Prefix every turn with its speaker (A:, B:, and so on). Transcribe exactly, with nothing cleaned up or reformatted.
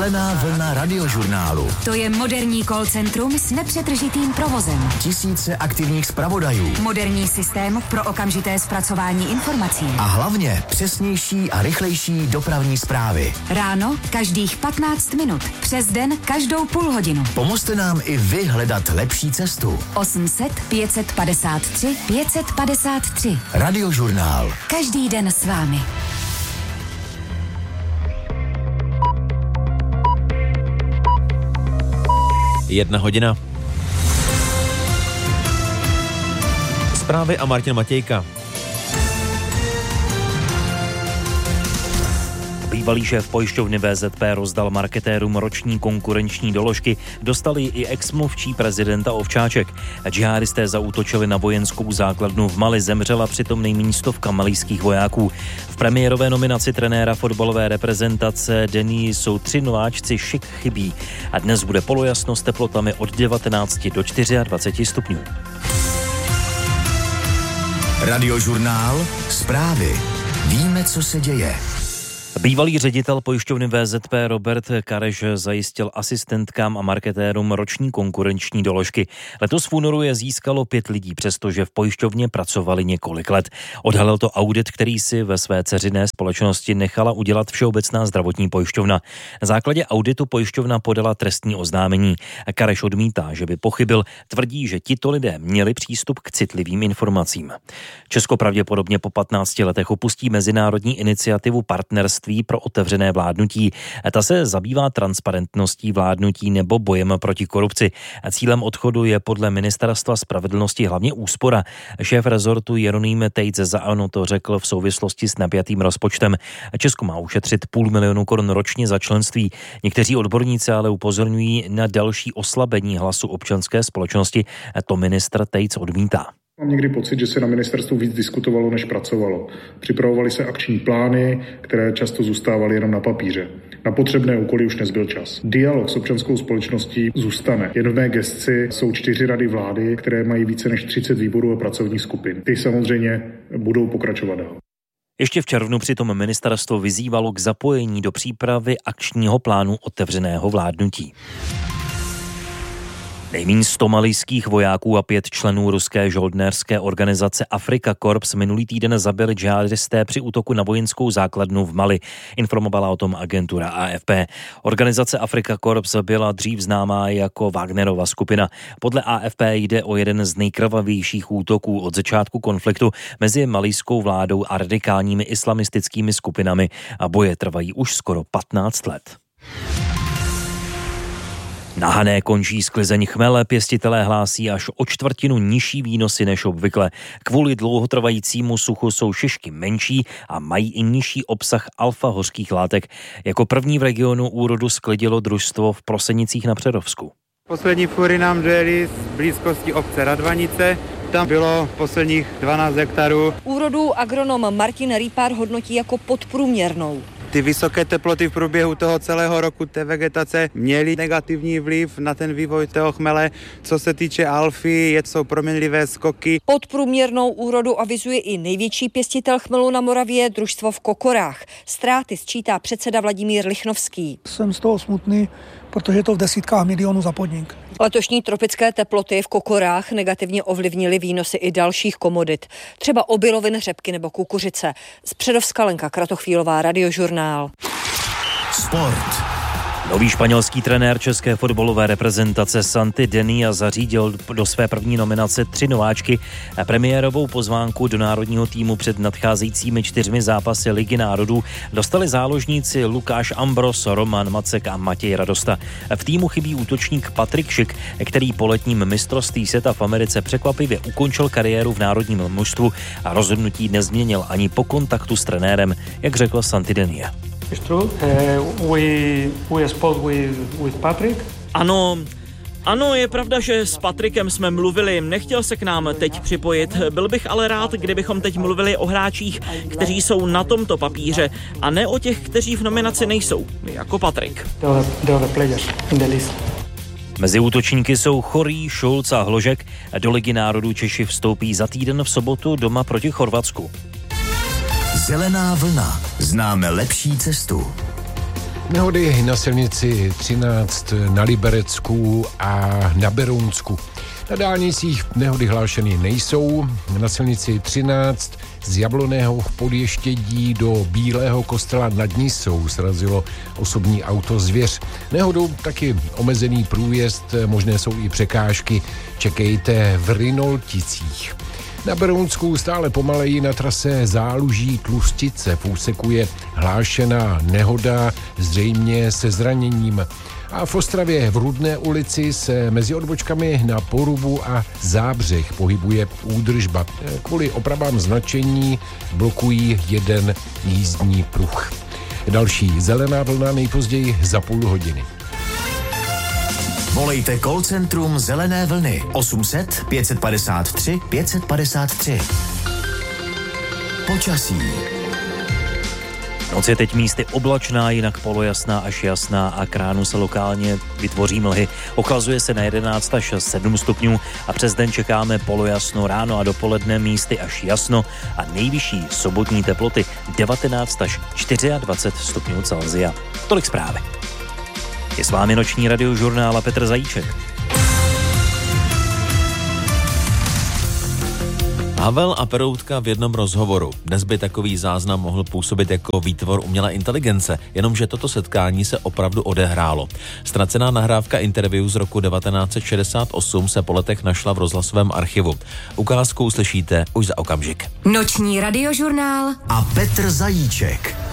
A: Zelená vlna radiožurnálu.
B: To je moderní call centrum s nepřetržitým provozem.
A: Tisíce aktivních zpravodajů.
B: Moderní systém pro okamžité zpracování informací.
A: A hlavně přesnější a rychlejší dopravní zprávy.
B: Ráno každých patnáct minut. Přes den každou půl hodinu.
A: Pomozte nám i vy hledat lepší cestu.
B: osm set pět set padesát tři pět set padesát tři.
A: Radiožurnál.
B: Každý den s vámi.
C: Jedna hodina. Zprávy a Martin Matějka. Bývalý šéf pojišťovny V Z P rozdal marketérům roční konkurenční doložky, dostali i exmluvčí prezidenta Ovčáček. Džihadisté zaútočili na vojenskou základnu v Mali, zemřela přitom nejméně stovka malijských vojáků. V premiérové nominaci trenéra fotbalové reprezentace Denis jsou tři nováčci šik chybí a dnes bude polojasno s teplotami od devatenácti do dvaceti čtyři stupňů.
A: Radiožurnál. Zprávy. Víme, co se děje.
C: Bývalý ředitel pojišťovny V Z P Robert Kareš zajistil asistentkám a marketérům roční konkurenční doložky. Letos v únoru je získalo pět lidí, přestože v pojišťovně pracovali několik let. Odhalil to audit, který si ve své dceřiné společnosti nechala udělat Všeobecná zdravotní pojišťovna. Na základě auditu pojišťovna podala trestní oznámení. Kareš odmítá, že by pochybil, tvrdí, že tito lidé měli přístup k citlivým informacím. Česko pravděpodobně po patnácti letech opustí mezinárodní iniciativu Partnerství pro otevřené vládnutí. Ta se zabývá transparentností vládnutí nebo bojem proti korupci. Cílem odchodu je podle Ministerstva spravedlnosti hlavně úspora. Šéf rezortu Jeroným Tejc za ANO to řekl v souvislosti s napjatým rozpočtem. Česko má ušetřit půl milionu korun ročně za členství. Někteří odborníci ale upozorňují na další oslabení hlasu občanské společnosti. To ministr Tejc odmítá.
D: Mám někdy pocit, že se na ministerstvu víc diskutovalo, než pracovalo. Připravovaly se akční plány, které často zůstávaly jenom na papíře. Na potřebné úkoly už nezbyl čas. Dialog s občanskou společností zůstane. Jen v mé gesci jsou čtyři rady vlády, které mají více než třicet výborů a pracovních skupin. Ty samozřejmě budou pokračovat dál.
C: Ještě v červnu přitom ministerstvo vyzývalo k zapojení do přípravy akčního plánu otevřeného vládnutí. Nejméně sto malijských vojáků a pět členů ruské žoldnérské organizace Afrika Korps minulý týden zabili džihadisté při útoku na vojenskou základnu v Mali. Informovala o tom agentura A F P. Organizace Afrika Korps byla dřív známá jako Wagnerova skupina. Podle A F P jde o jeden z nejkrvavějších útoků od začátku konfliktu mezi malijskou vládou a radikálními islamistickými skupinami a boje trvají už skoro patnáct let. Na Hané končí sklizeň chmele, pěstitelé hlásí až o čtvrtinu nižší výnosy než obvykle. Kvůli dlouhotrvajícímu suchu jsou šišky menší a mají i nižší obsah alfa hořkých látek. Jako první v regionu úrodu sklidilo družstvo v Prosenicích na Přerovsku.
E: Poslední fury nám dojeli z blízkosti obce Radvanice. Tam bylo posledních dvanáct hektarů.
F: Úrodu agronom Martin Rýpár hodnotí jako podprůměrnou.
E: Ty vysoké teploty v průběhu toho celého roku té vegetace měly negativní vliv na ten vývoj toho chmele. Co se týče alfy, jsou proměnlivé skoky.
F: Podprůměrnou úrodu avizuje i největší pěstitel chmelu na Moravě, družstvo v Kokorách. Ztráty sčítá předseda Vladimír Lichnovský.
G: Jsem z toho smutný, protože je to v desítkách milionů za podnik.
F: Letošní tropické teploty v Kokorách negativně ovlivnily výnosy i dalších komodit, třeba obilovin, řepky nebo kukuřice. Z Přerovska Lenka Kratochvílová, Radiožurnál.
A: Sport.
C: Nový španělský trenér české fotbalové reprezentace Santi Denia zařídil do své první nominace tři nováčky a premiérovou pozvánku do národního týmu před nadcházejícími čtyřmi zápasy Ligy národů dostali záložníci Lukáš Ambros, Roman Macek a Matěj Radosta. V týmu chybí útočník Patrik Šik, který po letním mistrovství světa v Americe překvapivě ukončil kariéru v národním mužstvu a rozhodnutí nezměnil ani po kontaktu s trenérem, jak řekl Santi Denia.
H: Ano, ano, je pravda, že s Patrikem jsme mluvili, nechtěl se k nám teď připojit, byl bych ale rád, kdybychom teď mluvili o hráčích, kteří jsou na tomto papíře a ne o těch, kteří v nominaci nejsou, jako Patrik.
C: Mezi útočníky jsou Chorý, Šulc a Hložek. Do Ligy národů Češi vstoupí za týden v sobotu doma proti Chorvatsku.
A: Zelená vlna. Známe lepší cestu.
I: Nehody na silnici třináct na Liberecku a na Berounsku. Na dálnicích nehody hlášeny nejsou. Na silnici třináct z Jabloného v Podještědí do Bílého Kostela nad Nisou srazilo osobní auto Zvěř. Nehodou taky omezený průjezd, možné jsou i překážky. Čekejte v Rynolticích. Na Berounsku stále pomaleji na trase Záluží Tlustice v úseku je hlášená nehoda, zřejmě se zraněním. A v Ostravě v Rudné ulici se mezi odbočkami na Porubu a Zábřeh pohybuje údržba. Kvůli opravám značení blokují jeden jízdní pruh. Další zelená vlna nejpozději za půl hodiny.
A: Volejte call centrum Zelené vlny osm set pět padesát tři pět padesát tři. Počasí.
C: Noc je teď místy oblačná, jinak polojasná až jasná a k ránu se lokálně vytvoří mlhy. Ochlazuje se na jedenáct až sedm stupňů a přes den čekáme polojasno, ráno a dopoledne místy až jasno a nejvyšší sobotní teploty devatenáct až dvacet čtyři stupňů Celsia. Tolik zprávy. Je s vámi noční radiožurnál a Petr Zajíček.
J: Havel a Peroutka v jednom rozhovoru. Dnes by takový záznam mohl působit jako výtvor umělé inteligence, jenomže toto setkání se opravdu odehrálo. Ztracená nahrávka interview z roku devatenáct set šedesát osm se po letech našla v rozhlasovém archivu. Ukázku uslyšíte už za okamžik.
B: Noční radiožurnál
A: a Petr Zajíček.